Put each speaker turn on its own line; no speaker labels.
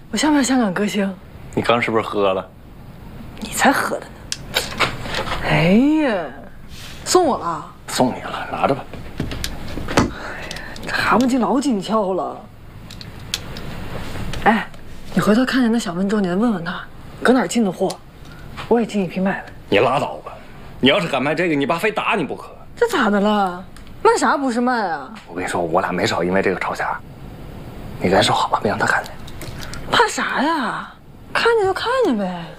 我像不像香港歌星？
你刚是不是喝了？
你才喝的呢。哎呀，送我了？
送你了，拿着吧。
这蛤蟆精老紧俏了。哎，你回头看见那小温州，你再问问他，搁哪儿进的货，我也进一批卖了。
你拉倒吧，你要是敢卖这个，你爸非打你不可。
这咋的了？卖啥不是卖啊？
我跟你说，我俩没少因为这个吵架。你跟他说好了，别让他看见。
怕啥呀？看见就看见呗。